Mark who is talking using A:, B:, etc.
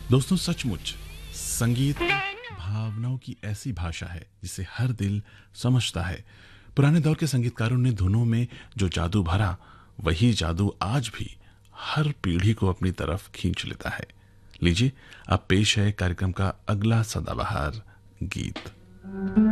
A: दोस्तों, सचमुच संगीत भावनाओं की ऐसी भाषा है जिसे हर दिल समझता है। पुराने दौर के संगीतकारों ने धुनों में जो जादू भरा, वही जादू आज भी हर पीढ़ी को अपनी तरफ खींच लेता है। लीजिए, अब पेश है कार्यक्रम का अगला सदाबहार गीत।